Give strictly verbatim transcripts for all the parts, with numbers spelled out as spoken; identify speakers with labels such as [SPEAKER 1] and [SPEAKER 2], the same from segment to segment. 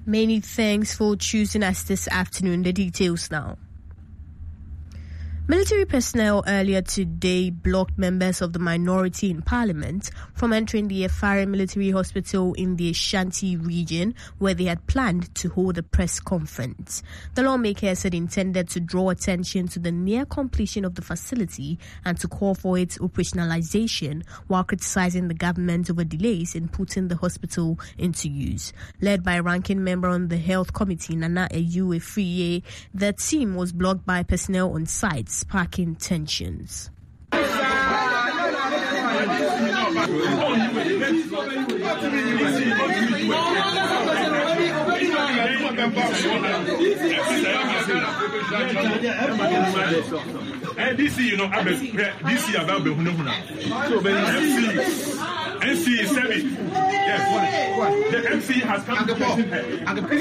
[SPEAKER 1] Many thanks for choosing us this afternoon. The details now. Military personnel earlier today blocked members of the minority in parliament from entering the Afare military hospital in the Ashanti region, where they had planned to hold a press conference. The lawmakers had intended to draw attention to the near completion of the facility and to call for its operationalization, while criticizing the government over delays in putting the hospital into use. Led by ranking member on the health committee, Nana Ayew Afriyie, the team was blocked by personnel on site, sparking tensions.
[SPEAKER 2] And D C, you know, D C about the N C is seven. Yes, the M C has come to present her.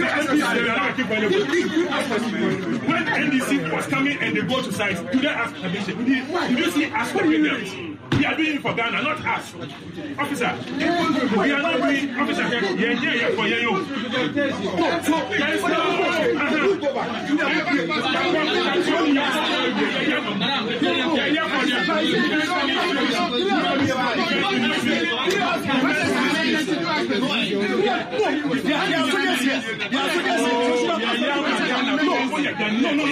[SPEAKER 2] When N D C was coming and they go to site, do they ask permission? Did you see us for them? We are doing it for Ghana, not us. Officer, we are not doing, officer, yeah, yeah, yeah, for you. So, there is no, no,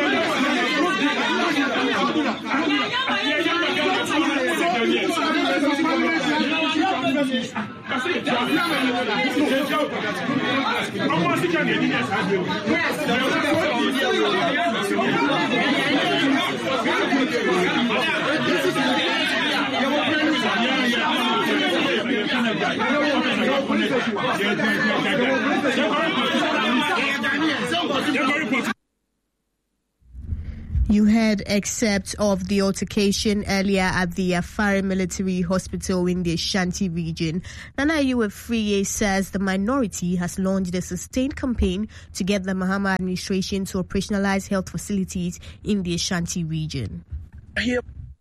[SPEAKER 1] You heard excerpts of the altercation earlier at the Afare military hospital in the Ashanti region. Nana Ayew Afriyie says the minority has launched a sustained campaign to get the Mahama administration to operationalize health facilities in the Ashanti region.
[SPEAKER 2] Here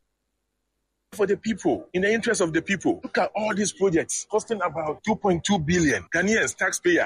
[SPEAKER 2] for the people, in the interest of the people. Look at all these projects costing about two point two billion. Ghanaians, taxpayer,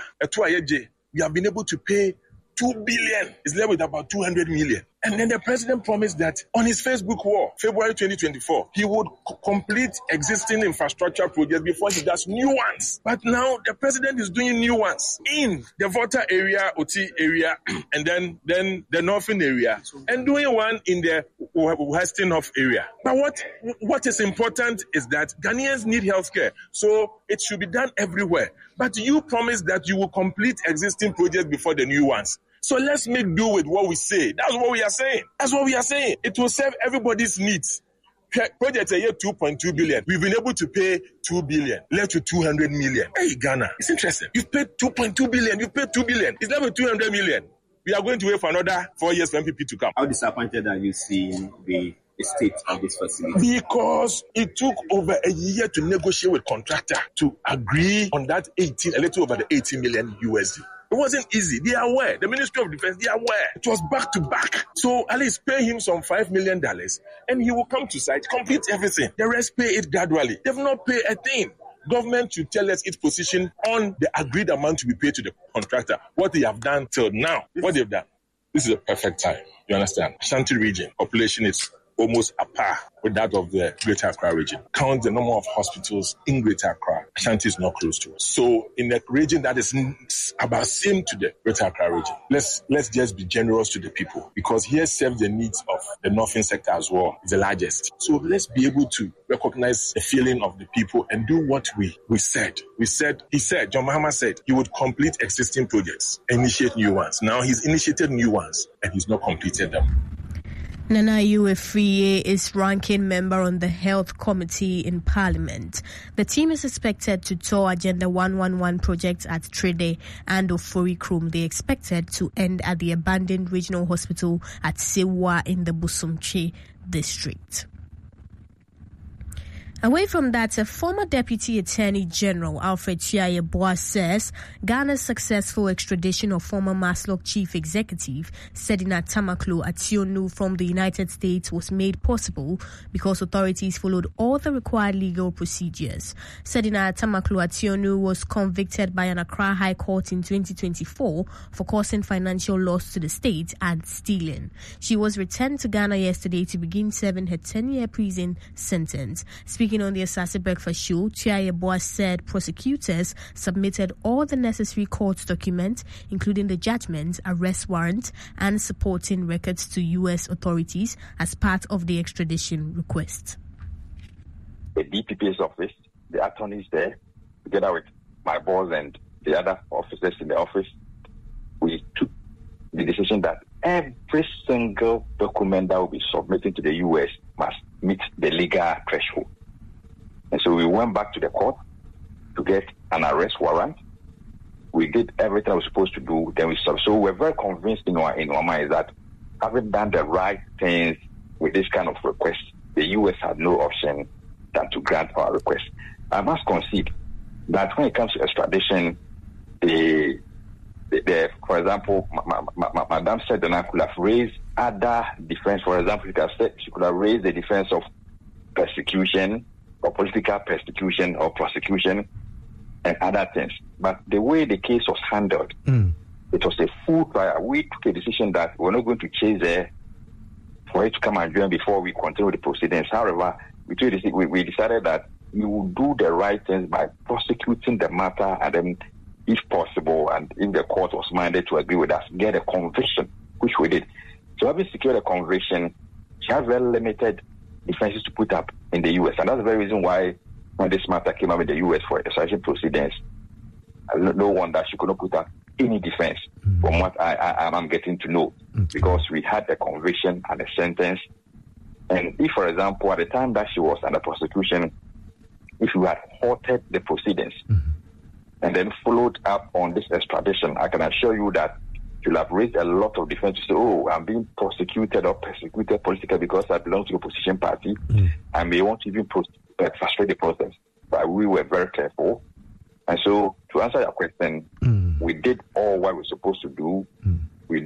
[SPEAKER 2] we have been able to pay two billion. It's left with about two hundred million. And then the president promised that on his Facebook wall, February twenty twenty-four, he would c- complete existing infrastructure projects before he does new ones. But now the president is doing new ones in the Volta area, O T area, and then, then the Northern area, and doing one in the Western North area. But what, what is important is that Ghanaians need healthcare, so it should be done everywhere. But you promised that you will complete existing projects before the new ones. So let's make do with what we say. That's what we are saying. That's what we are saying. It will serve everybody's needs. Project a year two point two billion. We've been able to pay two billion. Left with two hundred million. Hey, Ghana. It's interesting. You've paid two point two billion. You've paid two billion. It's left with two hundred million. We are going to wait for another four years for M P P to come.
[SPEAKER 3] How disappointed are you seeing the state of this facility?
[SPEAKER 2] Because it took over a year to negotiate with contractor to agree on that eighteen, a little over the eighty million U S D. It wasn't easy. They are aware. The Ministry of Defense, they are aware. It was back to back. So at least pay him some five million dollars and he will come to site, complete everything. The rest pay it gradually. They've not paid a thing. Government should tell us its position on the agreed amount to be paid to the contractor. What they have done till now, what they've done. This is a perfect time. You understand? Ashanti region, population is almost a par with that of the Greater Accra region. Count the number of hospitals in Greater Accra. Ashanti is not close to us. So in a region that is about same to the Greater Accra region, let's let's just be generous to the people, because here serves the needs of the northern sector as well. It's the largest. So let's be able to recognize the feeling of the people and do what we, we said. We said, he said, John Mahama said he would complete existing projects, initiate new ones. Now he's initiated new ones and he's not completed them.
[SPEAKER 1] Nana Ayew Afriyie is ranking member on the Health Committee in Parliament. The team is expected to tour Agenda one eleven projects at Trede and Ofori Krom. They expected to end at the abandoned regional hospital at Sewa in the Busumchi district. Away from that, a former Deputy Attorney General Alfred Tuah-Yeboah says Ghana's successful extradition of former Maslock Chief Executive Sedina Tamaklo-Ationu from the United States was made possible because authorities followed all the required legal procedures. Sedina Tamaklo-Ationu was convicted by an Accra High Court in twenty twenty-four for causing financial loss to the state and stealing. She was returned to Ghana yesterday to begin serving her ten-year prison sentence. Speaking on the Asase Breakfast Show, Tuah-Yeboah said prosecutors submitted all the necessary court documents, including the judgment, arrest warrant, and supporting records to U S authorities as part of the extradition request.
[SPEAKER 4] The D P P's office, the attorneys there, together with my boss and the other officers in the office, we took the decision that every single document that will be submitted to the U S must meet the legal threshold. And so we went back to the court to get an arrest warrant. We did everything I was supposed to do. Then we sub. So we're very convinced in our in our mind that having done the right things with this kind of request, the U S had no option than to grant our request. I must concede that when it comes to extradition, the, the, the for example, ma, ma, ma, Madame Sedina could have raised other defense. For example, she could have said she could have raised the defense of persecution, or political persecution or prosecution and other things. But the way the case was handled, mm. it was a full trial. We took a decision that we're not going to chase her for her to come and join before we continue the proceedings. However, we, took a, we, we decided that we will do the right things by prosecuting the matter and then, if possible, and if the court was minded to agree with us, get a conviction, which we did. So having secured a conviction, she has very limited defenses to put up in the U S, and that's the very reason why when this matter came up in the U S for extradition proceedings, no wonder she could not put up any defense mm. from what I, I, I'm getting to know, okay. because we had a conviction and a sentence. And if, for example, at the time that she was under prosecution, if we had halted the proceedings mm. and then followed up on this extradition, I can assure you that you'll have raised a lot of defense to say, oh, I'm being prosecuted or persecuted politically because I belong to the opposition party, mm. and may want to even pro- frustrate the process. But we were very careful. And so, to answer your question, mm. we did all what we were supposed to do.